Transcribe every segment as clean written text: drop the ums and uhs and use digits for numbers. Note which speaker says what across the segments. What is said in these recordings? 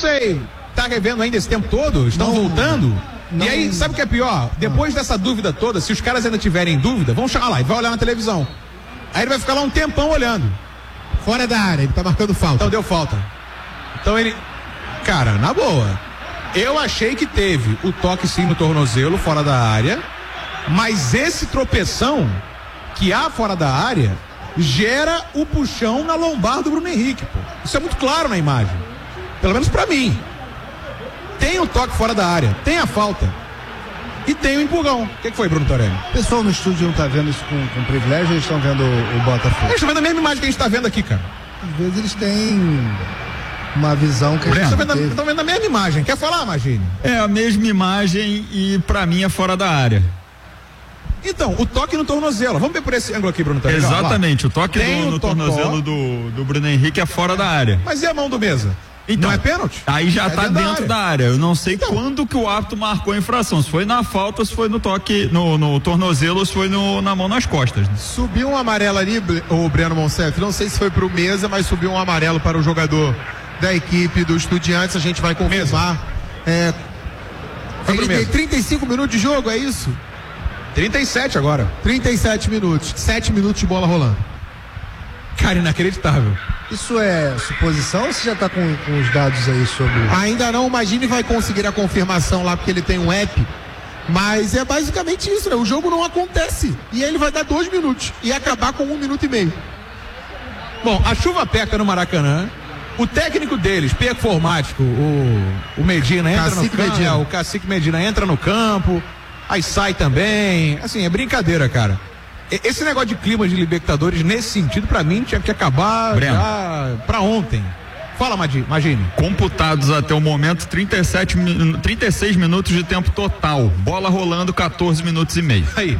Speaker 1: sei. Tá revendo ainda esse tempo todo? Estão voltando? Não. E aí, sabe o que é pior? Depois dessa dúvida toda, se os caras ainda tiverem dúvida, vão chamar lá e vai olhar na televisão. Aí ele vai ficar lá um tempão olhando.
Speaker 2: Fora da área, ele tá marcando falta.
Speaker 1: Então deu falta. Então ele... Cara, na boa. Eu achei que teve o toque sim no tornozelo, fora da área. Mas esse tropeção que há fora da área gera o puxão na lombar do Bruno Henrique, pô. Isso é muito claro na imagem. Pelo menos pra mim. Tem o toque fora da área, tem a falta e tem o empurrão. O que foi, Bruno Torelli?
Speaker 3: O pessoal no estúdio não tá vendo isso com privilégio, eles estão vendo o Botafogo?
Speaker 1: Eles estão vendo a mesma imagem que a gente tá vendo aqui, cara.
Speaker 3: Às vezes eles têm uma visão que a gente
Speaker 1: estão vendo a mesma imagem. Quer falar, Magini?
Speaker 4: É a mesma imagem e pra mim é fora da área.
Speaker 1: Então, o toque no tornozelo. Vamos ver por esse ângulo aqui, Bruno Torelli.
Speaker 4: Exatamente, o toque no tornozelo do Bruno Henrique é fora da área.
Speaker 1: Mas e a mão do Mesa?
Speaker 4: Então,
Speaker 1: não é pênalti?
Speaker 4: Aí já tá dentro da área. Eu não sei quando que o árbitro marcou a infração. Se foi na falta, se foi no toque, no tornozelo, ou se foi na mão nas costas. Né?
Speaker 2: Subiu um amarelo ali, o Breno Monsef. Não sei se foi pro Mesa, mas subiu um amarelo para o jogador da equipe do Estudiantes. A gente vai confirmar. Ele tem 35 minutos de jogo, é isso?
Speaker 1: 37 agora.
Speaker 2: 37 minutos. 7 minutos de bola rolando.
Speaker 1: Cara, inacreditável.
Speaker 3: Isso é suposição ou você já tá com os dados aí sobre...
Speaker 2: Ainda não, o Magini vai conseguir a confirmação lá, porque ele tem um app. Mas é basicamente isso, né? O jogo não acontece. E aí ele vai dar 2 minutos e acabar com 1 minuto e meio.
Speaker 1: Bom, a chuva aperta no Maracanã. O técnico deles, performático, o Medina entra no campo. O Cacique Medina entra no campo. Aí sai também. Assim, é brincadeira, cara. Esse negócio de clima de Libertadores, nesse sentido, pra mim, tinha que acabar já pra ontem. Fala, Magini.
Speaker 4: Computados até o momento, 36 minutos de tempo total. Bola rolando, 14 minutos e meio.
Speaker 1: Aí.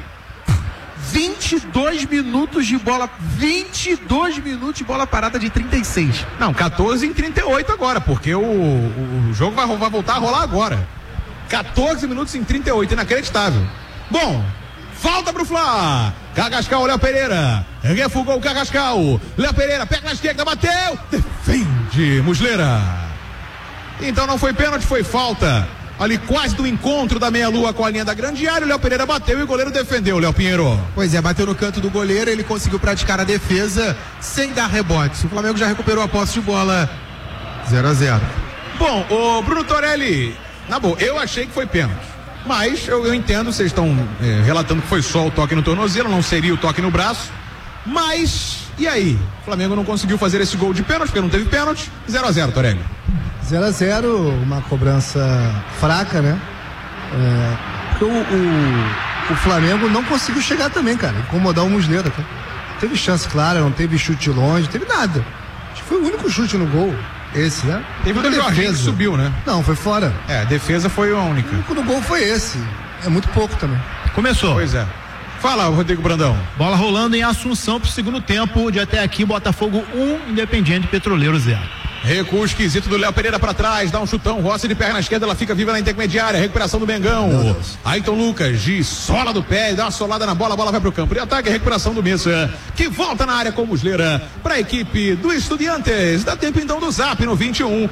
Speaker 2: 22 minutos de bola. 22 minutos de bola parada de 36.
Speaker 1: Não, 14 em 38 agora, porque o jogo vai voltar a rolar agora. 14 minutos em 38, inacreditável. Bom, falta pro Fla. Carrascal, Léo Pereira. Refugou o Carrascal. Léo Pereira, pega na esquerda, bateu. Defende, Muslera. Então não foi pênalti, foi falta. Ali quase do encontro da meia-lua com a linha da grande área. O Léo Pereira bateu e o goleiro defendeu, Léo Pinheiro.
Speaker 2: Pois é, bateu no canto do goleiro. Ele conseguiu praticar a defesa sem dar rebote. O Flamengo já recuperou a posse de bola. 0-0.
Speaker 1: Bom, o Bruno Torelli, na boa, eu achei que foi pênalti. Mas eu entendo, vocês estão relatando que foi só o toque no tornozelo, não seria o toque no braço. Mas, e aí? O Flamengo não conseguiu fazer esse gol de pênalti, porque não teve pênalti. 0-0, Torelli.
Speaker 3: 0-0, uma cobrança fraca, né? Porque o Flamengo não conseguiu chegar também, cara. Incomodar o Muslera, cara. Teve chance clara, não teve chute longe, teve nada. Acho que foi o único chute no gol. Esse, né?
Speaker 1: Teve o do Jorginho que subiu, né?
Speaker 3: Não, foi fora.
Speaker 1: A defesa foi a única.
Speaker 3: O único no gol foi esse. É muito pouco também.
Speaker 5: Começou.
Speaker 1: Pois é. Fala, Rodrigo Brandão.
Speaker 5: Bola rolando em Assunção pro segundo tempo. De até aqui, Botafogo 1, Independiente Petroleiro 0.
Speaker 1: Recuo esquisito do Léo Pereira pra trás, dá um chutão, Rossi de perna esquerda, ela fica viva na intermediária, recuperação do Mengão. Ayrton Lucas, de sola do pé, dá uma solada na bola, a bola vai pro campo de ataque, recuperação do Messa, que volta na área com Muslera, pra equipe do Estudiantes. Dá tempo então do Zap no 21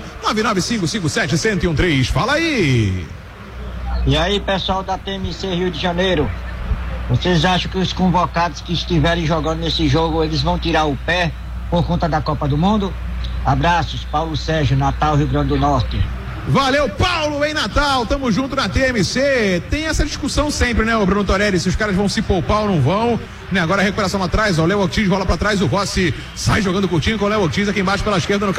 Speaker 1: 99557-1013. Fala aí.
Speaker 6: E aí, pessoal da TMC Rio de Janeiro, vocês acham que os convocados que estiverem jogando nesse jogo, eles vão tirar o pé por conta da Copa do Mundo? Abraços, Paulo Sérgio, Natal, Rio Grande do Norte.
Speaker 1: Valeu, Paulo, em Natal, tamo junto na TMC. Tem essa discussão sempre, né, o Bruno Torelli, se os caras vão se poupar ou não vão, né? Agora a recuperação lá atrás, ó, o Léo Ortiz rola pra trás, o Rossi sai jogando curtinho com o Léo Ortiz aqui embaixo pela esquerda no campo